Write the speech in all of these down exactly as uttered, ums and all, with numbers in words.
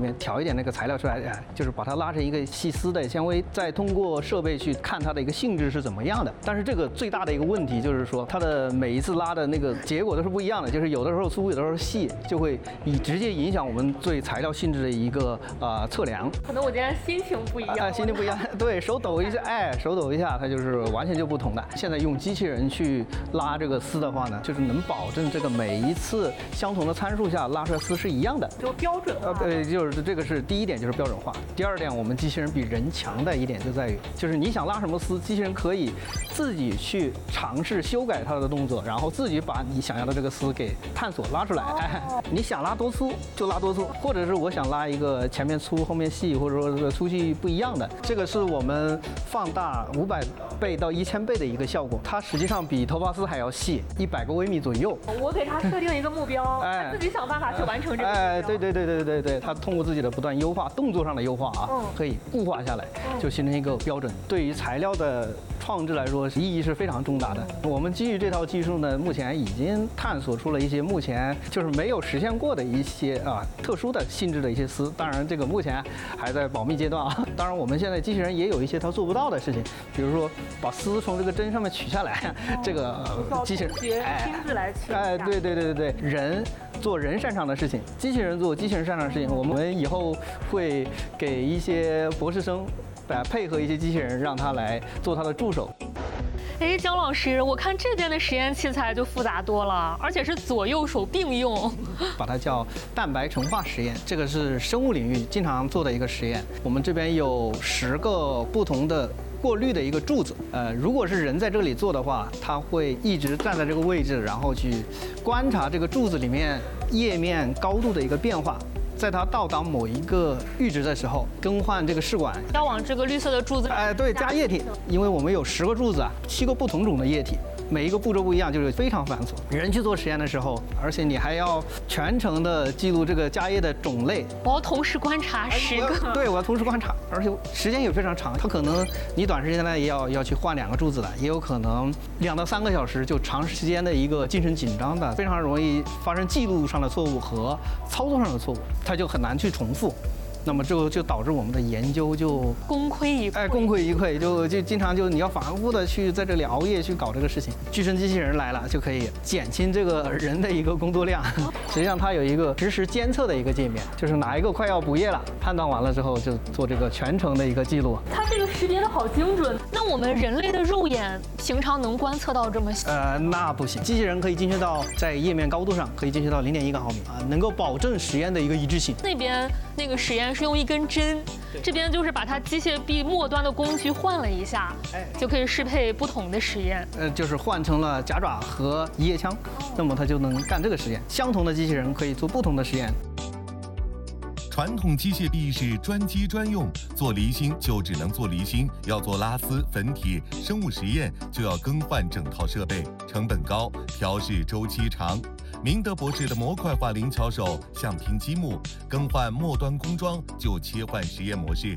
面调一点那个材料出来，哎，就是把它拉成一个细丝的纤维，再通过设备去看它的一个性质是怎么样的。但是这个最大的一个问题就是说，它的每一次拉的那个结果都是不一样的，就是有的时候粗，有的时候细，就会以直接影响我们对材料性质的一个呃测量。 可能我今天心情不一样， 哎，心情不一样，对手抖一下，哎，手抖一下，它就是完全就不同的。现在用机器人去拉这个丝的话呢，就是能保证这个每一次相同的参数下拉出来丝是一样的， 就标准化。 呃，对，就是这个是第一点，就是标准化。第二点，我们机器人比人强的一点就在于，就是你想拉什么丝，机器人可以自己去尝试修改它的动作，然后自己把你想要的这个丝给探索拉出来。哎，你想拉多粗就拉多粗，或者是我想拉一个前面粗后面细，或者说是粗细不一样的，这个是我们放大五百倍到一千倍的一个效果。它实际上比头发丝还要细一百个微米左右。 我给它设定一个目标， 哎， 自己想办法去完成这个目标。 哎，对对对对对对，它通过自己的不断优化，动作上的优化啊， 嗯、 可以固化下来，就形成一个标准。对于材料的创制来说，意义是非常重大的。我们基于这套技术呢，目前已经探索出了一些目前就是没有实现过的一些啊特殊的性质的一些丝。当然，这个目前还在保密阶段啊。当然，我们现在机器人也有一些它做不到的事情，比如说把丝从这个针上面取下来，这个机器人哎亲自来取。 哎，对对对对对，人做人擅长的事情，机器人做机器人擅长的事情。我们以后会给一些博士生，来配合一些机器人，让他来做他的助手。 哎，姜老师，我看这边的实验器材就复杂多了，而且是左右手并用。 把它叫蛋白成化实验，这个是生物领域经常做的一个实验。我们这边有十个不同的过滤的一个柱子，呃，如果是人在这里做的话，他会一直站在这个位置，然后去观察这个柱子里面液面高度的一个变化。在它到达某一个阈值的时候，更换这个试管， 要往这个绿色的柱子， 哎，对，加液体，因为我们有十个柱子啊，七个不同种的液体。每一个步骤不一样，就是非常繁琐。人去做实验的时候，而且你还要全程的记录这个加液的种类。 我要同时观察十个。 对，我要同时观察，而且时间也非常长。它可能你短时间内也要要去换两个柱子的，也有可能两到三个小时就长时间的一个精神紧张的，非常容易发生记录上的错误和操作上的错误，它就很难去重复。那么这个就导致我们的研究就功亏一篑， 哎，功亏一篑，就就经常就你要反复的去在这里熬夜去搞这个事情。具身机器人来了，就可以减轻这个人的一个工作量。实际上它有一个实时监测的一个界面，就是哪一个快要不液了，判断完了之后就做这个全程的一个记录。 它这个识别的好精准。那我们人类的肉眼平常能观测到这么细？ 呃，那不行，机器人可以精确到在液面高度上可以精确到零点一个毫米啊，能够保证实验的一个一致性。 那边那个实验是用一根针，这边就是把它机械臂末端的工具换了一下，哎，就可以适配不同的实验。 呃，就是换成了夹爪和一叶枪，那么它就能干这个实验。相同的机器人可以做不同的实验。 传统机械臂是专机专用，做离心就只能做离心，要做拉丝、粉体、生物实验就要更换整套设备，成本高，调试周期长。明德博士的模块化灵巧手像拼积木，更换末端工装就切换实验模式。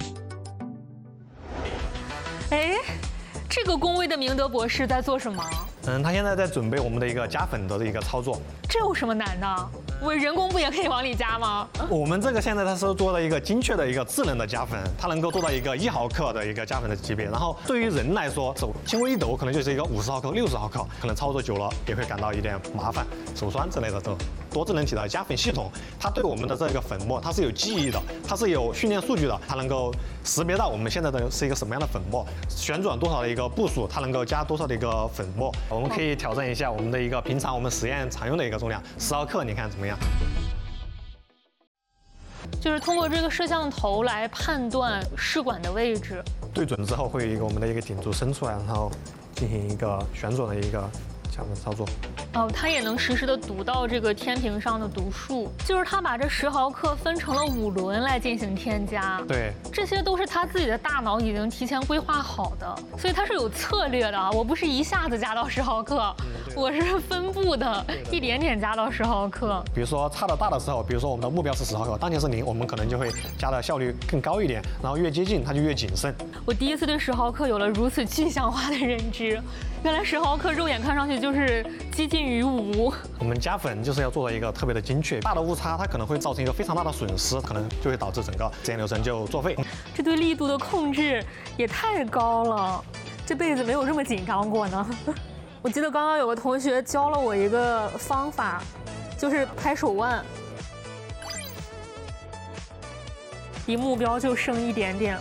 哎，这个工位的明德博士在做什么？ 嗯，他现在在准备我们的一个加粉的一个操作。 这有什么难的？我人工不也可以往里加吗？ 我们这个现在它是做了一个精确的一个智能的加粉，它能够做到一个一毫克的一个加粉的级别。然后对于人来说，手轻微一抖可能就是一个五十毫克、六十毫克，可能操作久了也会感到一点麻烦，手酸之类的都。多智能体的加粉系统，它对我们的这个粉末它是有记忆的，它是有训练数据的，它能够识别到我们现在的是一个什么样的粉末，旋转多少的一个步数，它能够加多少的一个粉末。我们可以挑战一下我们的一个平常我们实验常用的一个重量，十毫克，你看怎么样？ 就是通过这个摄像头来判断试管的位置， 对准之后会有一个我们的一个顶柱伸出来，然后进行一个旋转的一个加粉操作。 哦，它也能实时的读到这个天平上的读数，就是它把这十毫克分成了五轮来进行添加。 对， 这些都是他自己的大脑已经提前规划好的，所以它是有策略的啊。我不是一下子加到十毫克，嗯、我是分布的，一点点加到十毫克。 比如说差的大的时候，比如说我们的目标是十毫克，当前是零，我们可能就会加的效率更高一点，然后越接近它就越谨慎。 我第一次对十毫克有了如此具象化的认知。 原来十毫克肉眼看上去就是接近于无。 我们加粉就是要做到一个特别的精确，大的误差它可能会造成一个非常大的损失，可能就会导致整个实验流程就作废。 这对力度的控制也太高了，这辈子没有这么紧张过呢。我记得刚刚有个同学教了我一个方法，就是拍手腕，离目标就剩一点点了。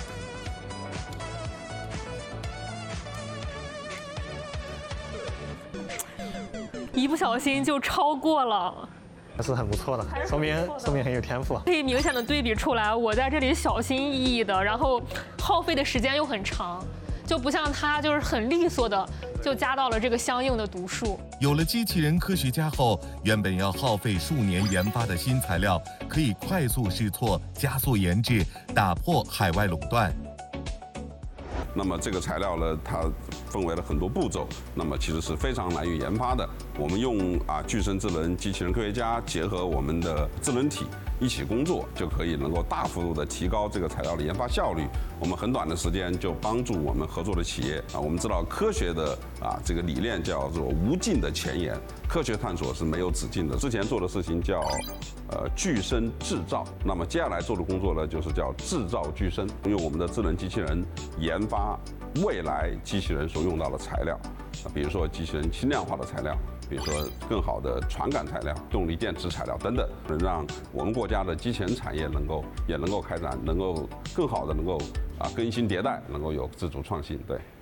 一不小心就超过了， 还是很不错的，说明说明很有天赋。 可以明显的对比出来，我在这里小心翼翼的，然后耗费的时间又很长，就不像他就是很利索的就加到了这个相应的读数。 有了机器人科学家后，原本要耗费数年研发的新材料，可以快速试错，加速研制，打破海外垄断。 那么这个材料呢，它分为了很多步骤，那么其实是非常难于研发的。我们用啊具身智能机器人科学家结合我们的智能体一起工作，就可以能够大幅度的提高这个材料的研发效率。我们很短的时间就帮助我们合作的企业啊，我们知道科学的啊这个理念叫做无尽的前沿，科学探索是没有止境的。之前做的事情叫呃具身制造，那么接下来做的工作呢，就是叫制造具身，用我们的智能机器人研发未来机器人所用到的材料，比如说机器人轻量化的材料，比如说更好的传感材料、动力电池材料等等，能让我们国家的机器人产业能够也能够开展，能够更好的能够啊更新迭代，能够有自主创新。对。